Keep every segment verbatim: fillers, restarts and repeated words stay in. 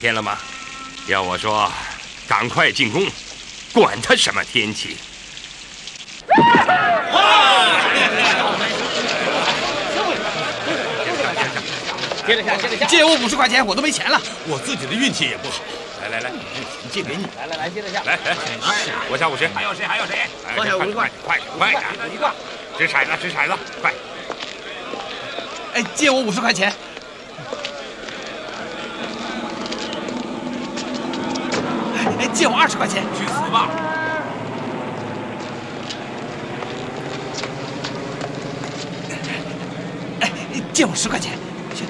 天了吗？要我说，赶快进攻，管他什么天气。 接着下，接着下，借我五十块钱，我都没钱了。 我自己的运气也不好。 来来来， 借给你。 来来来，接着下。 来来，我下五十。 还有谁？还有谁？ 放下五十块，快快点！ 一个， 掷骰子，掷骰子，快！ 哎，借我五十块钱。哎，借我二十块钱。 去死吧！ 哎，借我十块钱。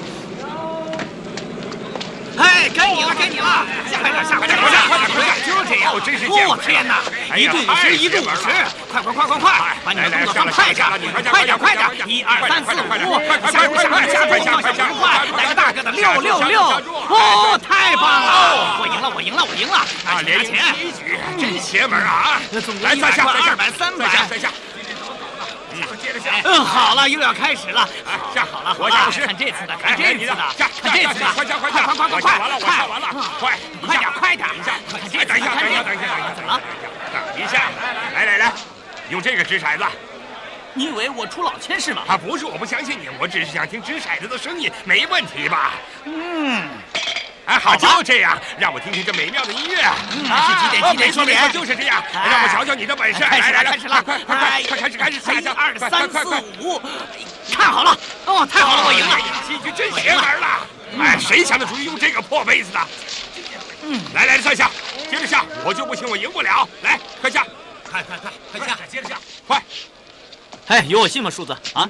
哎，该你了，该你了！快点下，快点，快点，快点，快点！ 就这样，我真是见我天哪！一对五十，一对五十，快快快快快！把你的动作放快点，快点快点！一二三四五，下下下下下下下快！来个大个的六六六！哦，太棒了！我赢了，我赢了，我赢了！ 啊，连赢一局，真邪门啊！ 来，再下，二百，三百， 再下。接着下。 嗯，好了，又要开始了。 下好了， 我下五十。 看这次的，看这次的， 下， 看这次的， 快下，快快快快快快！ 完了，我下完了，快， 快点，快点！ 一下， 看这次， 等一下，等一下，等一下， 怎么了？ 等一下，来来来，用这个掷骰子。 你以为我出老千是吗？ 啊，不是，我不相信你，我只是想听掷骰子的声音，没问题吧？ 嗯。 哎，好，就这样，让我听听这美妙的音乐。 嗯，是几点？几点？ 没错没错，就是这样。让我瞧瞧你的本事。 开始了，开始了， 快快快快开始开始！ 一二三四五，看好了。哦，太好了，我赢了！ 戏剧真邪门了。哎，谁想得出用这个破杯子的？嗯，来来，再下，接着下，我就不信我赢不了。来，快下， 快快快，快下，接着下， 快！ 哎，有我信吗，叔子啊？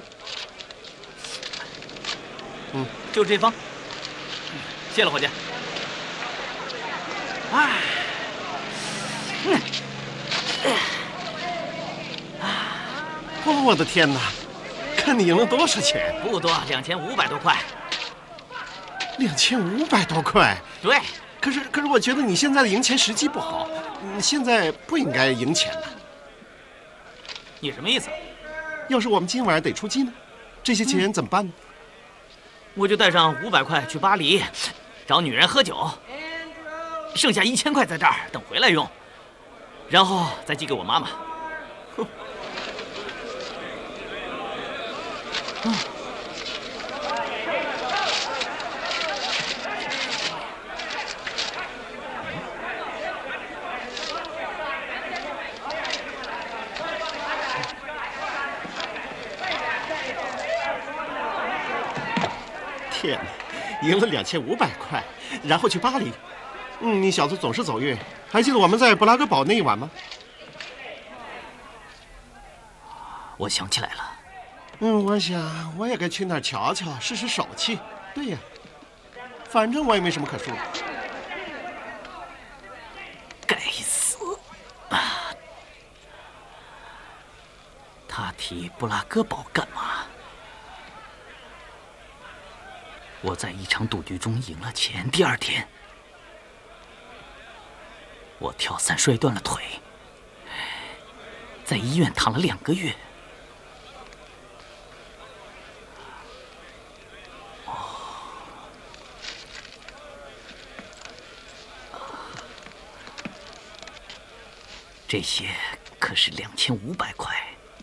嗯，就这方。谢了，伙计。哎，嗯， 哦，我的天哪！看你赢了多少钱？ 不多，两千五百多块。 两千五百多块？ 对。 可是，可是，我觉得你现在的赢钱时机不好，你现在不应该赢钱的。 你什么意思？ 要是我们今晚得出击呢，这些钱怎么办呢？ 我就带上五百块去巴黎。找女人喝酒，剩下一千块在这儿等回来用，然后再寄给我妈妈。哼。嗯。 天哪！赢了两千五百块，然后去巴黎。嗯，你小子总是走运。还记得我们在布拉格堡那一晚吗？ 我想起来了。 嗯，我想我也该去那儿瞧瞧，试试手气。对呀，反正我也没什么可说的。 该死！啊！他提布拉格堡干嘛？我在一场赌局中赢了钱，第二天，我跳伞摔断了腿，在医院躺了两个月。哦，这些可是两千五百块，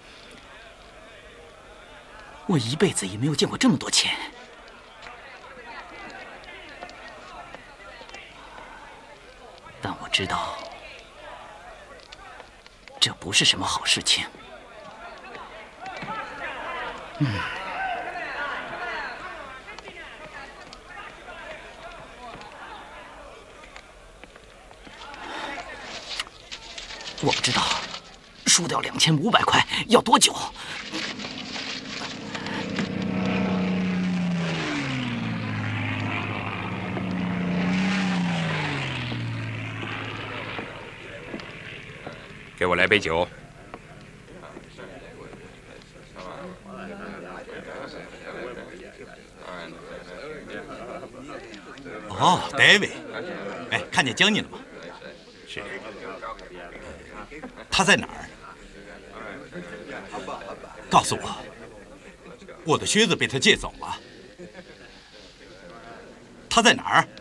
我一辈子也没有见过这么多钱。但我知道，这不是什么好事情。嗯，我不知道输掉两千五百块要多久。 给我来杯酒。 哦 ，David， 哎，看见江宁了吗？ 是。 他在哪儿？告诉我，我的靴子被他借走了。他在哪儿？